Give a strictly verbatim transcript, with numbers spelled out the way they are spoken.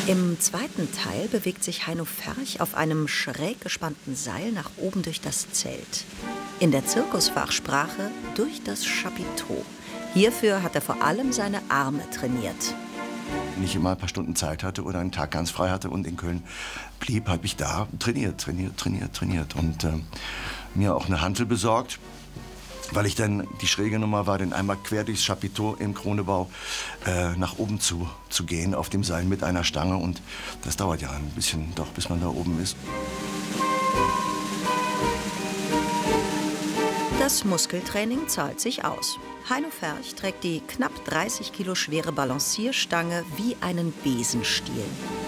Im zweiten Teil bewegt sich Heino Ferch auf einem schräg gespannten Seil nach oben durch das Zelt. In der Zirkusfachsprache durch das Chapiteau. Hierfür hat er vor allem seine Arme trainiert. Wenn ich immer ein paar Stunden Zeit hatte oder einen Tag ganz frei hatte und in Köln blieb, habe ich da trainiert, trainiert, trainiert, trainiert. Und äh, mir auch eine Hantel besorgt, weil ich dann die schräge Nummer war, dann einmal quer durchs Chapiteau im Kronebau äh, nach oben zu, zu gehen auf dem Seil mit einer Stange. Und das dauert ja ein bisschen, doch, bis man da oben ist. Das Muskeltraining zahlt sich aus. Heino Ferch trägt die knapp dreißig Kilo schwere Balancierstange wie einen Besenstiel.